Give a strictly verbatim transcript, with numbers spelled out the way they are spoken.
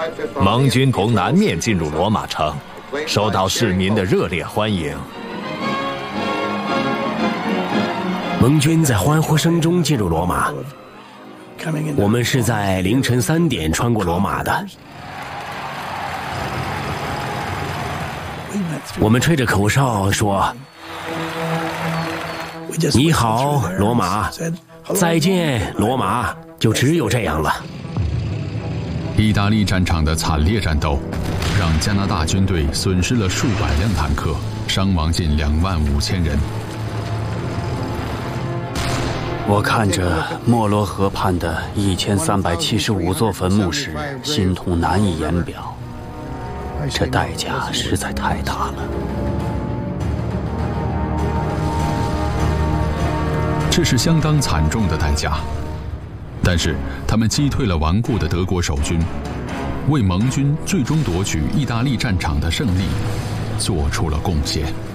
盟军从南面进入罗马城，受到市民的热烈欢迎。 盟军在欢呼声中进入罗马。我们是在凌晨三点穿过罗马的。我们吹着口哨说：“你好，罗马！再见，罗马！”就只有这样了。 意大利战场的惨烈战斗，让加拿大军队损失了数百辆坦克，伤亡近两万五千人。 我看着莫罗河畔的一千三百七十五座坟墓时，心痛难以言表。这代价实在太大了。 这是相当惨重的代价，但是他们击退了顽固的德国守军，为盟军最终夺取意大利战场的胜利做出了贡献。